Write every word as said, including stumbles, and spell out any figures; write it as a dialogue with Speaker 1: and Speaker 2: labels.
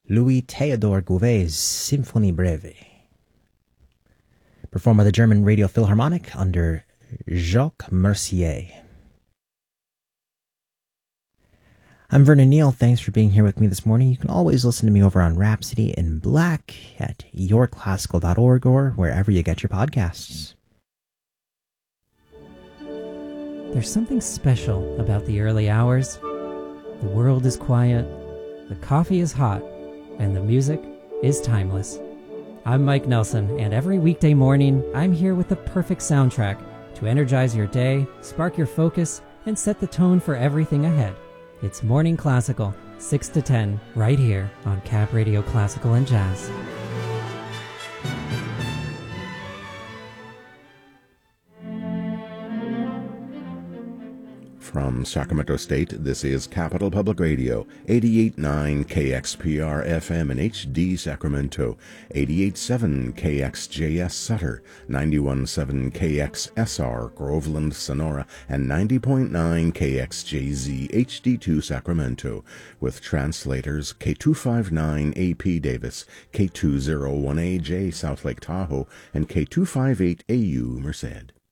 Speaker 1: Louis Theodor Gouvet's Symphonie Breve, performed by the German Radio Philharmonic under Jacques Mercier. I'm Vernon Neal. Thanks for being here with me this morning. You can always listen to me over on Rhapsody in Black at your classical dot org or wherever you get your podcasts.
Speaker 2: There's something special about the early hours. The world is quiet, the coffee is hot, and the music is timeless. I'm Mike Nelson, and every weekday morning, I'm here with the perfect soundtrack to energize your day, spark your focus, and set the tone for everything ahead. It's Morning Classical, six to ten, right here on Cap Radio Classical and Jazz.
Speaker 3: From Sacramento State, this is Capital Public Radio, eighty-eight point nine K X P R F M in H D Sacramento, eighty-eight point seven K X J S Sutter, ninety-one point seven K X S R Groveland, Sonora, and ninety point nine K X J Z H D two Sacramento, with translators K two fifty-nine A P Davis, K two oh one A J South Lake Tahoe, and K two fifty-eight A U Merced.